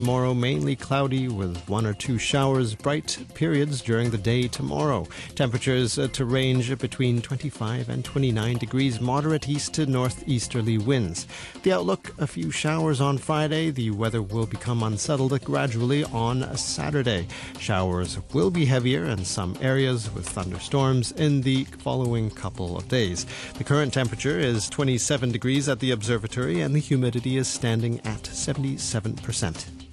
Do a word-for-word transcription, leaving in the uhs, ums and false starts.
Tomorrow, mainly cloudy with one or two showers, bright periods during the day tomorrow. Temperatures uh, to range between twenty-five and twenty-nine degrees, moderate east to northeasterly winds. The outlook, a few showers on Friday. The weather will become unsettled gradually on Saturday. Showers will be heavier in some areas with thunderstorms in the following couple of days. The current temperature is twenty-seven degrees at the observatory and the humidity is standing at seventy-seven percent.